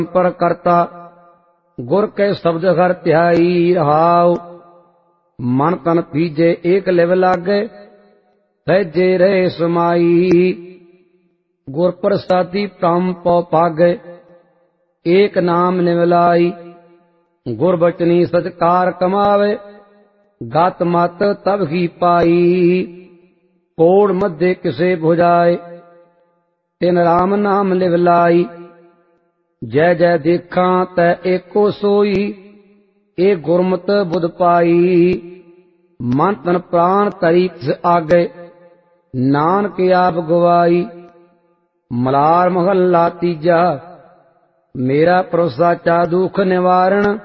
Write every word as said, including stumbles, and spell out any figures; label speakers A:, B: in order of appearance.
A: पर करता गुर के शब्द हर ध्याई रहाओ। मन तन पीजे एक लिव लागे सहजे रहे समाई। गुर प्रसादी प्रम पौ पागे एक नाम निवलाई। गुर बचनी सचकार कमावे गत मत तब ही पाई। कोड़ मध्य किसे भुजाए तिन राम नाम लिव लाई। जय जय देखा तै एको सोई ए गुरमत बुध पाई। मन तन प्राण तरी तिस आगे नानक आप गवाई। मलार महला तीजा मेरा परोसा चा दुख निवारण।